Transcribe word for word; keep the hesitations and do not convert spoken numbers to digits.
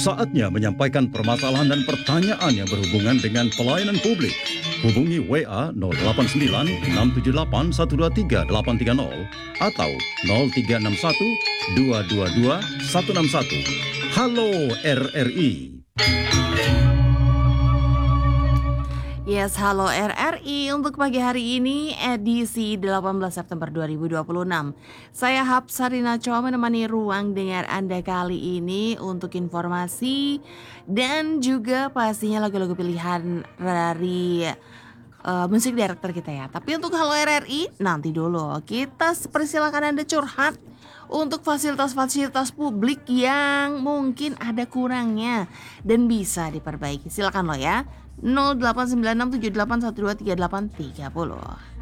Saatnya menyampaikan permasalahan dan pertanyaan yang berhubungan dengan pelayanan publik. Hubungi W A nol delapan sembilan enam tujuh delapan satu dua tiga delapan tiga nol atau nol tiga enam satu dua dua dua satu enam satu. Halo R R I. Yes, halo R R I untuk pagi hari ini edisi delapan belas September dua ribu dua puluh enam. Saya Hapsarina Chow menemani ruang dengar Anda kali ini untuk informasi dan juga pastinya lagu-lagu pilihan dari uh, musik director kita ya. Tapi untuk halo R R I nanti dulu kita persilakan Anda curhat untuk fasilitas-fasilitas publik yang mungkin ada kurangnya dan bisa diperbaiki. Silakan lo ya. nol delapan sembilan enam tujuh delapan satu dua tiga delapan tiga nol.